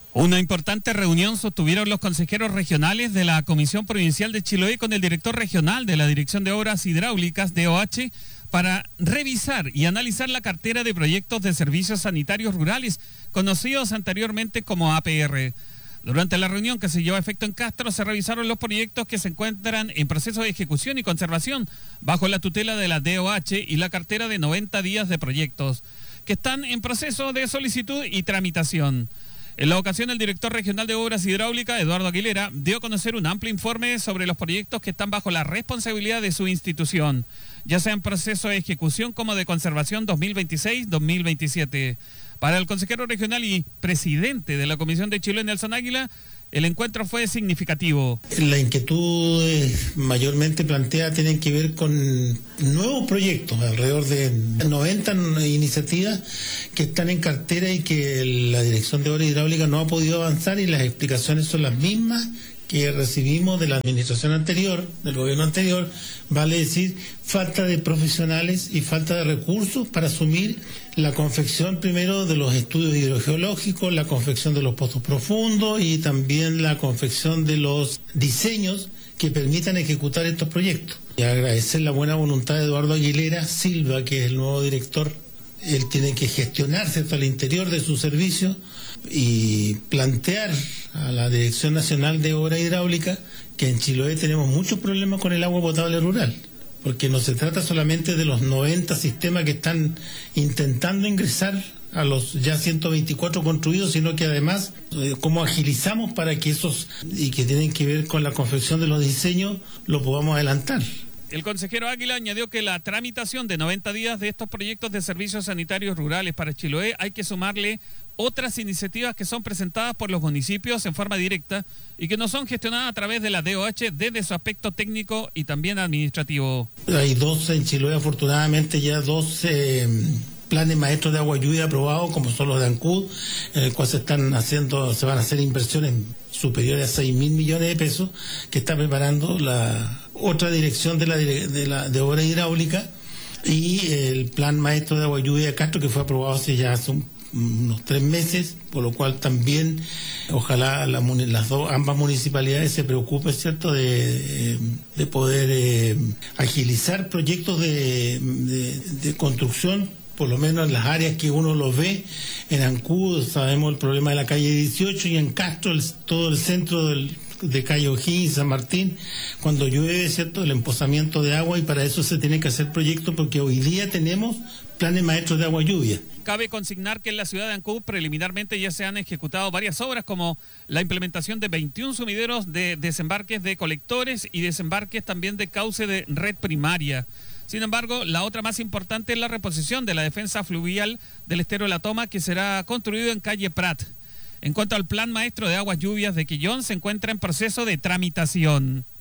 Una importante reunión sostuvieron los consejeros regionales de la Comisión Provincial de Chiloé con el director regional de la Dirección de Obras Hidráulicas, DOH, para revisar y analizar la cartera de proyectos de servicios sanitarios rurales, conocidos anteriormente como APR. Durante la reunión que se llevó a efecto en Castro, se revisaron los proyectos que se encuentran en proceso de ejecución y conservación bajo la tutela de la DOH y la cartera de 90 días de proyectos, que están en proceso de solicitud y tramitación. En la ocasión, el director regional de Obras Hidráulicas, Eduardo Aguilera, dio a conocer un amplio informe sobre los proyectos que están bajo la responsabilidad de su institución, ya sea en proceso de ejecución como de conservación 2026-2027. Para el consejero regional y presidente de la Comisión de Chiloé, Nelson Águila, el encuentro fue significativo. La inquietud mayormente planteada tienen que ver con nuevos proyectos, alrededor de 90 iniciativas que están en cartera y que la Dirección de Obras Hidráulicas no ha podido avanzar, y las explicaciones son las mismas que recibimos de la administración anterior, del gobierno anterior, vale decir, falta de profesionales y falta de recursos para asumir la confección primero de los estudios hidrogeológicos, la confección de los pozos profundos y también la confección de los diseños que permitan ejecutar estos proyectos. Y agradecer la buena voluntad de Eduardo Aguilera Silva, que es el nuevo director. Él tiene que gestionar, ¿cierto?, al interior de su servicio y plantear a la Dirección Nacional de Obras Hidráulicas que en Chiloé tenemos muchos problemas con el agua potable rural, porque no se trata solamente de los 90 sistemas que están intentando ingresar a los ya 124 construidos, sino que además cómo agilizamos para que esos, y que tienen que ver con la confección de los diseños, lo podamos adelantar. El consejero Águila añadió que la tramitación de 90 días de estos proyectos de servicios sanitarios rurales para Chiloé hay que sumarle otras iniciativas que son presentadas por los municipios en forma directa y que no son gestionadas a través de la DOH desde su aspecto técnico y también administrativo. Hay 12 en Chiloé, afortunadamente ya 12 planes maestros de agua lluvia aprobados, como son los de ANCUD, en el cual se van a hacer inversiones superiores a 6.000 millones de pesos, que está preparando la otra dirección de obra hidráulica, y el plan maestro de agua lluvia de Castro, que fue aprobado hace unos 3 meses, por lo cual también ojalá ambas municipalidades se preocupen, ¿cierto?, de poder agilizar proyectos de construcción, por lo menos en las áreas que uno los ve. En Ancud sabemos el problema de la calle 18, y en Castro todo el centro de calle O'Higgins, San Martín, cuando llueve, ¿cierto?, el empozamiento de agua, y para eso se tiene que hacer proyectos, porque hoy día tenemos planes maestros de agua lluvia. Cabe consignar que en la ciudad de Ancud preliminarmente ya se han ejecutado varias obras, como la implementación de 21 sumideros de desembarques de colectores y desembarques también de cauce de red primaria. Sin embargo, la otra más importante es la reposición de la defensa fluvial del estero de la Toma, que será construido en calle Prat. En cuanto al plan maestro de aguas lluvias de Quillón, se encuentra en proceso de tramitación.